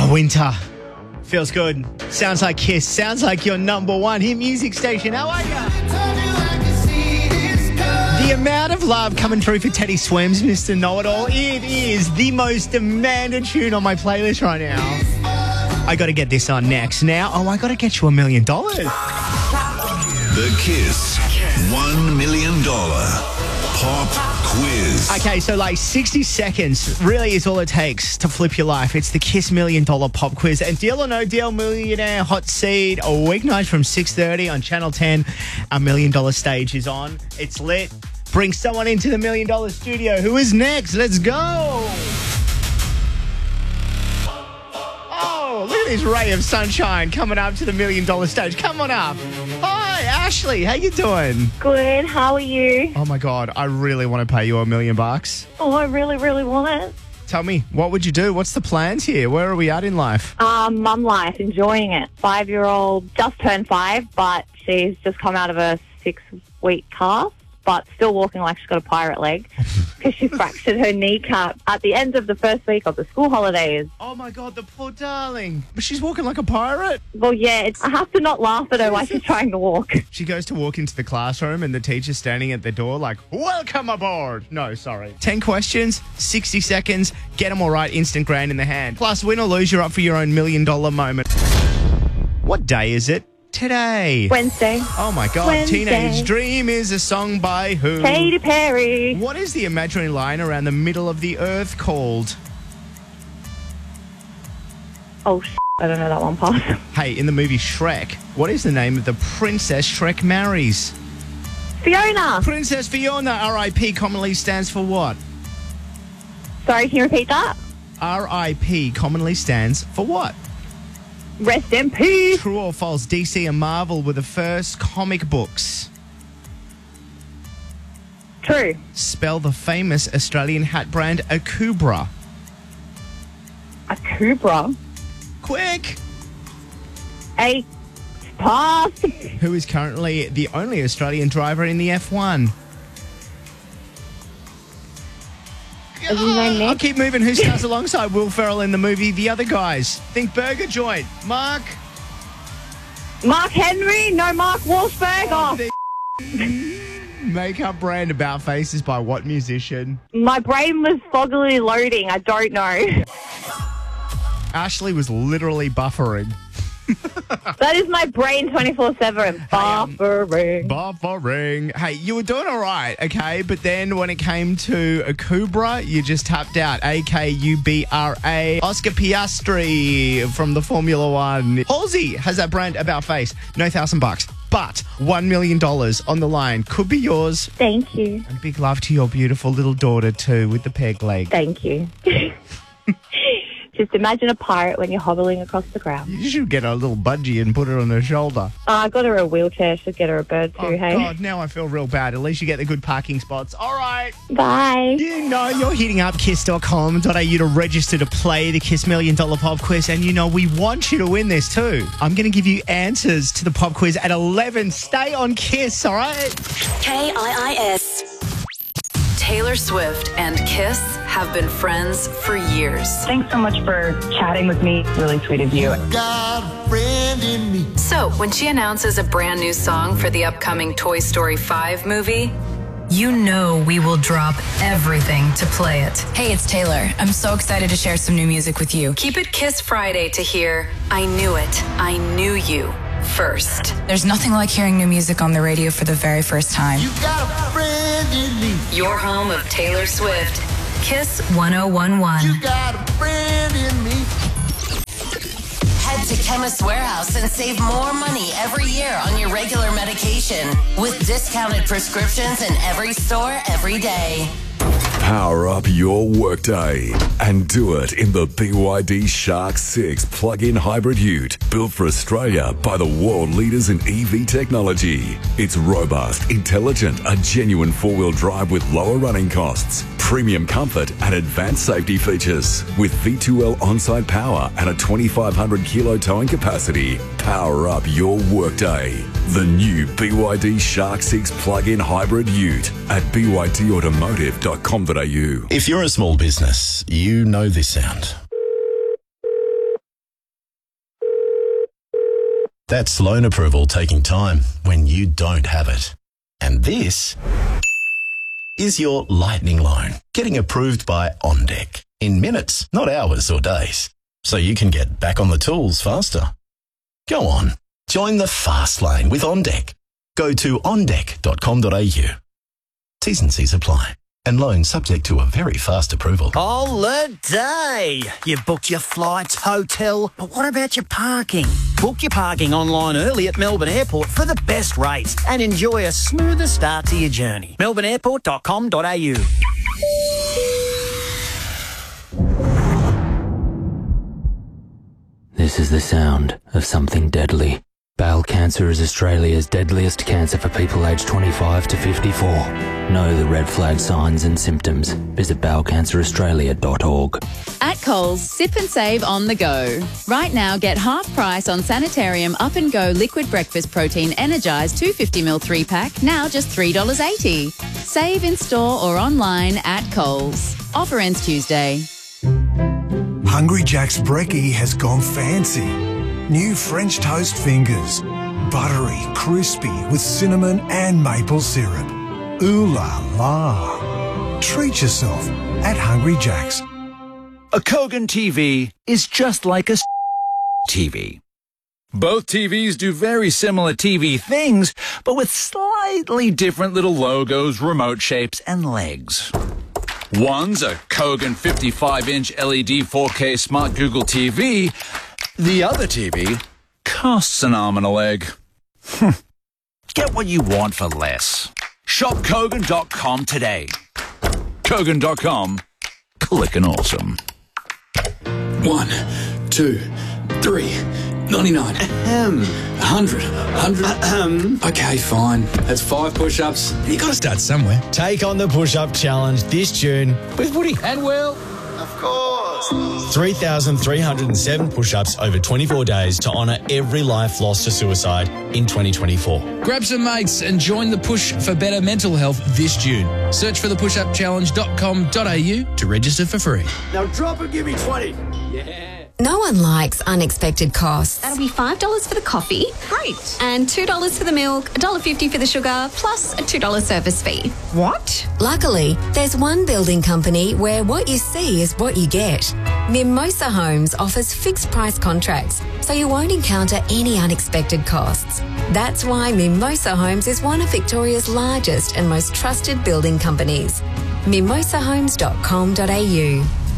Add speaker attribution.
Speaker 1: Winter. Feels good. Sounds like Kiss. Sounds like your number one hit music station. How are ya? The amount of love coming through for Teddy Swims, Mr. Know-It-All. It is the most demanded tune on my playlist right now. I got to get this on next. Now, I got to get you $1 million.
Speaker 2: The Kiss $1 million Pop Quiz.
Speaker 1: Okay, so 60 seconds really is all it takes to flip your life. It's the Kiss $1 million Pop Quiz. And Deal or No Deal Millionaire Hot Seat, a weeknight from 6:30 on Channel 10. Our $1 million stage is on. It's lit. Bring someone into the $1 million studio. Who is next? Let's go. Oh, look at this ray of sunshine coming up to the $1 million stage. Come on up. Hi, Ashley. How you doing?
Speaker 3: Good. How are you?
Speaker 1: Oh, my God. I really want to pay you $1 million.
Speaker 3: Oh, I really, really want it.
Speaker 1: Tell me, what would you do? What's the plans here? Where are we at in life?
Speaker 3: Mum life, enjoying it. 5-year-old just turned 5, but she's just come out of a 6-week cast, but still walking like she's got a pirate leg because she fractured her kneecap at the end of the first week of the school holidays.
Speaker 1: Oh, my God, the poor darling. But she's walking like a pirate.
Speaker 3: Well, yeah, I have to not laugh at her while she's trying to walk.
Speaker 1: She goes to walk into the classroom and the teacher's standing at the door like, welcome aboard. No, sorry. 10 questions, 60 seconds. Get them all right, instant grand in the hand. Plus, win or lose, you're up for your own $1 million moment. What day is it? Today.
Speaker 3: Wednesday.
Speaker 1: Oh, my God.
Speaker 3: Wednesday.
Speaker 1: Teenage Dream is a song by who?
Speaker 3: Katy Perry.
Speaker 1: What is the imaginary line around the middle of the earth called?
Speaker 3: Oh, I don't know that one, pass.
Speaker 1: Hey, in the movie Shrek, what is the name of the princess Shrek marries?
Speaker 3: Fiona.
Speaker 1: Princess Fiona, R.I.P. commonly stands for what?
Speaker 3: Sorry, can you repeat that?
Speaker 1: R.I.P. commonly stands for what?
Speaker 3: Rest in peace.
Speaker 1: True or false, DC and Marvel were the first comic books.
Speaker 3: True.
Speaker 1: Spell the famous Australian hat brand Akubra.
Speaker 3: Akubra.
Speaker 1: Quick!
Speaker 3: A pass.
Speaker 1: Who is currently the only Australian driver in the F1?
Speaker 3: Is his name Nick?
Speaker 1: I'll keep moving. Who stars alongside Will Ferrell in the movie The Other Guys? Think burger joint. Mark
Speaker 3: Henry? No, Mark Wahlberg.
Speaker 1: Makeup brand About Face is by what musician?
Speaker 3: My brain was foggily loading. I don't know.
Speaker 1: Ashley was literally buffering.
Speaker 3: That is my brain 24/7.
Speaker 1: Buffering. Hey, you were doing all right, okay? But then when it came to Akubra, you just tapped out. Akubra. Oscar Piastri from the Formula One. Halsey has that brand About Face. No $1,000, but $1 million on the line. Could be yours.
Speaker 3: Thank you.
Speaker 1: And big love to your beautiful little daughter too with the peg leg.
Speaker 3: Thank you. Just imagine a pirate when you're hobbling across the ground.
Speaker 1: You should get a little budgie and put it on her shoulder.
Speaker 3: I got her a wheelchair. Should get her a bird too, hey?
Speaker 1: God, now I feel real bad. At least you get the good parking spots. All right.
Speaker 3: Bye.
Speaker 1: You know you're hitting up kiss.com.au to register to play the Kiss $1 million Pop Quiz. And you know we want you to win this too. I'm going to give you answers to the Pop Quiz at 11. Stay on Kiss, all right?
Speaker 4: KIIS. Taylor Swift and Kiss have been friends for years.
Speaker 5: Thanks so much for chatting with me. Really sweet of you.
Speaker 6: Got a friend in me.
Speaker 4: So when she announces a brand new song for the upcoming Toy Story 5 movie, you know we will drop everything to play it.
Speaker 7: Hey, it's Taylor. I'm so excited to share some new music with you.
Speaker 4: Keep it Kiss Friday to hear I Knew It, I Knew You first.
Speaker 7: There's nothing like hearing new music on the radio for the very first time.
Speaker 6: You got a friend in me.
Speaker 4: Your home of Taylor Swift. Kiss 1011.
Speaker 6: You got a friend in me.
Speaker 8: Head to Chemist Warehouse and save more money every year on your regular medication with discounted prescriptions in every store every day.
Speaker 9: Power up your workday and do it in the BYD Shark 6 plug-in hybrid ute, built for Australia by the world leaders in EV technology. It's robust, intelligent, a genuine four-wheel drive with lower running costs, premium comfort and advanced safety features. With V2L on-site power and a 2,500 kilo towing capacity, power up your workday. The new BYD Shark 6 plug-in hybrid ute at bydautomotive.com.au.
Speaker 10: If you're a small business, you know this sound. That's loan approval taking time when you don't have it. And this is your lightning loan getting approved by OnDeck in minutes, not hours or days. So you can get back on the tools faster. Go on, join the fast lane with OnDeck. Go to ondeck.com.au. T's and C's apply. And loan subject to a very fast approval.
Speaker 11: Holiday! You've booked your flights, hotel, but what about your parking? Book your parking online early at Melbourne Airport for the best rates and enjoy a smoother start to your journey. melbourneairport.com.au.
Speaker 12: This is the sound of something deadly. Bowel cancer is Australia's deadliest cancer for people aged 25 to 54. Know the red flag signs and symptoms. Visit bowelcanceraustralia.org.
Speaker 13: At Coles, sip and save on the go. Right now, get half price on Sanitarium Up and Go Liquid Breakfast Protein Energized 250ml 3-pack, now just $3.80. Save in store or online at Coles. Offer ends Tuesday.
Speaker 14: Hungry Jack's Brekkie has gone fancy. New French toast fingers. Buttery, crispy with cinnamon and maple syrup. Ooh la la. Treat yourself at Hungry Jack's.
Speaker 15: A Kogan TV is just like a TV. Both TVs do very similar TV things, but with slightly different little logos, remote shapes, and legs. One's a Kogan 55-inch LED 4K Smart Google TV. The other TV costs an arm and a leg. Get what you want for less. Shop Kogan.com today. Kogan.com. Click and awesome.
Speaker 16: 1, 2, 3, 99. 100. Okay, fine. That's 5 push-ups. You got to start somewhere.
Speaker 17: Take on the push-up challenge this June with Woody
Speaker 16: And Will.
Speaker 17: Of course. 3,307 push-ups over 24 days to honour every life lost to suicide in 2024.
Speaker 16: Grab some mates and join the push for better mental health this June. Search for thepushupchallenge.com.au to register for free.
Speaker 17: Now drop and give me 20. Yeah.
Speaker 18: No one likes unexpected costs.
Speaker 19: That'll be $5 for the coffee.
Speaker 18: Great.
Speaker 19: And $2 for the milk, $1.50 for the sugar, plus a $2 service fee.
Speaker 18: What? Luckily, there's one building company where what you see is what you get. Mimosa Homes offers fixed price contracts, so you won't encounter any unexpected costs. That's why Mimosa Homes is one of Victoria's largest and most trusted building companies. mimosahomes.com.au